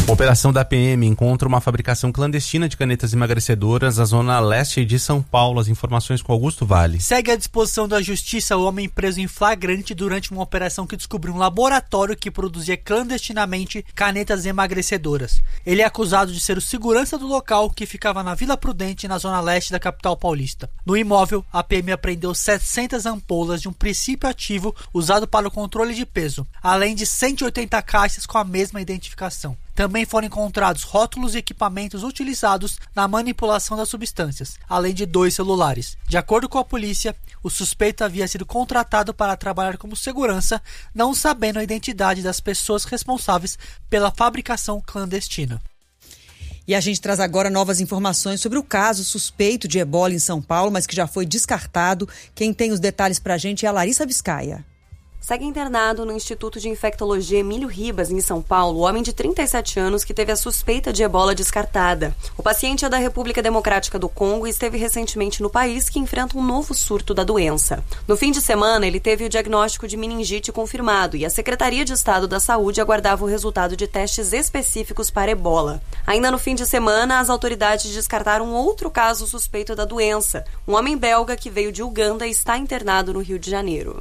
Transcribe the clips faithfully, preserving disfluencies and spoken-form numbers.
A operação da P M encontra uma fabricação clandestina de canetas emagrecedoras na zona leste de São Paulo. As informações com Augusto Vale. Segue à disposição da justiça o homem preso em flagrante durante uma operação que descobriu um laboratório que produzia clandestinamente canetas emagrecedoras. Ele é acusado de ser o segurança do local, que ficava na Vila Prudente, na zona leste da capital paulista. No imóvel, a P M apreendeu setecentas ampolas de um princípio ativo usado para o controle de peso, além de cento e oitenta caixas com a mesma identificação. Também foram encontrados rótulos e equipamentos utilizados na manipulação das substâncias, além de dois celulares. De acordo com a polícia, o suspeito havia sido contratado para trabalhar como segurança, não sabendo a identidade das pessoas responsáveis pela fabricação clandestina. E a gente traz agora novas informações sobre o caso suspeito de ebola em São Paulo, mas que já foi descartado. Quem tem os detalhes pra gente é a Larissa Biscaia. Segue internado no Instituto de Infectologia Emílio Ribas, em São Paulo, o homem de trinta e sete anos que teve a suspeita de ebola descartada. O paciente é da República Democrática do Congo e esteve recentemente no país, que enfrenta um novo surto da doença. No fim de semana, ele teve o diagnóstico de meningite confirmado e a Secretaria de Estado da Saúde aguardava o resultado de testes específicos para ebola. Ainda no fim de semana, as autoridades descartaram outro caso suspeito da doença, um homem belga que veio de Uganda e está internado no Rio de Janeiro.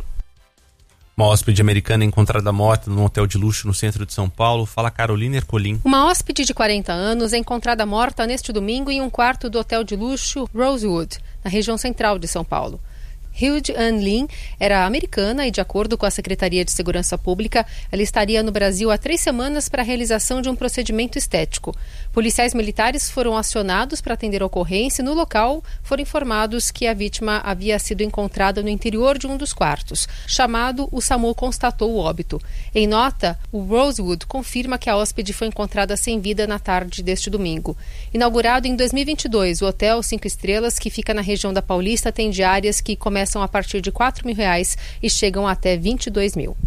Uma hóspede americana encontrada morta num hotel de luxo no centro de São Paulo. Fala Carolina Ercolim. Uma hóspede de quarenta anos é encontrada morta neste domingo em um quarto do hotel de luxo Rosewood, na região central de São Paulo. Hilde Ann Lin era americana e, de acordo com a Secretaria de Segurança Pública, ela estaria no Brasil há três semanas para a realização de um procedimento estético. Policiais militares foram acionados para atender a ocorrência e, no local, foram informados que a vítima havia sido encontrada no interior de um dos quartos. Chamado, o SAMU constatou o óbito. Em nota, o Rosewood confirma que a hóspede foi encontrada sem vida na tarde deste domingo. Inaugurado em dois mil e vinte e dois, o Hotel Cinco Estrelas, que fica na região da Paulista, tem diárias que começam a partir de quatro mil reais e chegam até vinte e dois mil.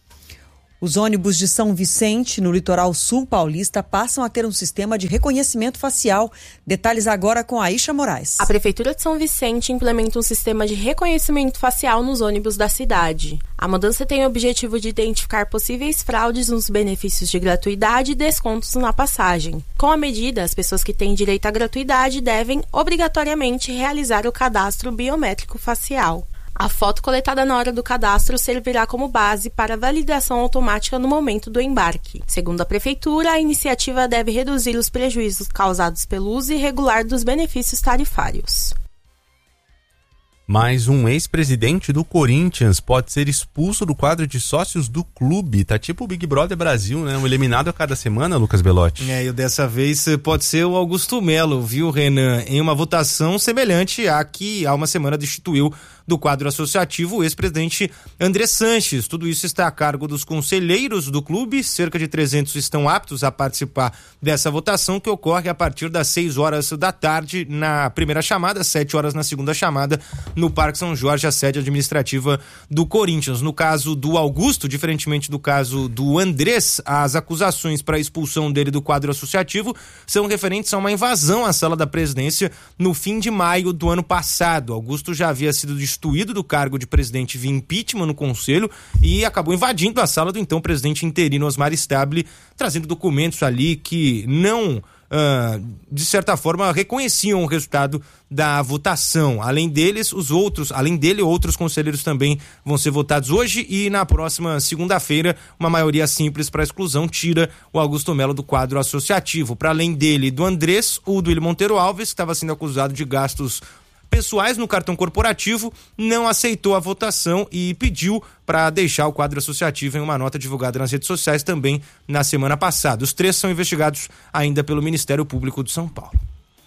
Os ônibus de São Vicente, no litoral sul paulista, passam a ter um sistema de reconhecimento facial. Detalhes agora com Aisha Moraes. A Prefeitura de São Vicente implementa um sistema de reconhecimento facial nos ônibus da cidade. A mudança tem o objetivo de identificar possíveis fraudes nos benefícios de gratuidade e descontos na passagem. Com a medida, as pessoas que têm direito à gratuidade devem, obrigatoriamente, realizar o cadastro biométrico facial. A foto coletada na hora do cadastro servirá como base para validação automática no momento do embarque. Segundo a Prefeitura, a iniciativa deve reduzir os prejuízos causados pelo uso irregular dos benefícios tarifários. Mais um ex-presidente do Corinthians pode ser expulso do quadro de sócios do clube. Tá tipo o Big Brother Brasil, né? Um eliminado a cada semana, Lucas Belotti. É, e dessa vez pode ser o Augusto Melo, viu, Renan? Em uma votação semelhante à que há uma semana destituiu do quadro associativo o ex-presidente André Sanches. Tudo isso está a cargo dos conselheiros do clube. Cerca de trezentos estão aptos a participar dessa votação, que ocorre a partir das seis horas da tarde na primeira chamada, sete horas na segunda chamada, no Parque São Jorge, a sede administrativa do Corinthians. No caso do Augusto, diferentemente do caso do Andrés, as acusações para a expulsão dele do quadro associativo são referentes a uma invasão à sala da presidência no fim de maio do ano passado. Augusto já havia sido destituído do cargo de presidente via impeachment no conselho e acabou invadindo a sala do então presidente interino Osmar Stabile, trazendo documentos ali que não... Uh, de certa forma reconheciam o resultado da votação. Além deles, os outros, além dele, outros conselheiros também vão ser votados hoje e na próxima segunda-feira, uma maioria simples para exclusão tira o Augusto Melo do quadro associativo. Para além dele e do Andrés, o Duílio Monteiro Alves, que estava sendo acusado de gastos pessoais no cartão corporativo, não aceitou a votação e pediu para deixar o quadro associativo em uma nota divulgada nas redes sociais também na semana passada. Os três são investigados ainda pelo Ministério Público de São Paulo.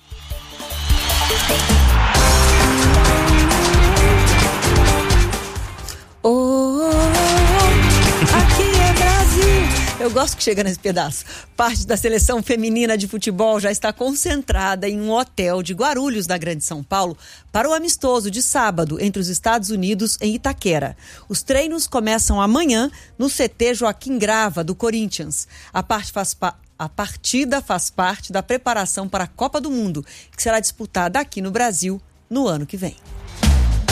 Oh, aqui é Brasil. Eu gosto que chega nesse pedaço. Parte da seleção feminina de futebol já está concentrada em um hotel de Guarulhos, na Grande São Paulo, para o amistoso de sábado entre os Estados Unidos em Itaquera. Os treinos começam amanhã no C T Joaquim Grava, do Corinthians. A parte faz pa- A partida faz parte da preparação para a Copa do Mundo, que será disputada aqui no Brasil no ano que vem.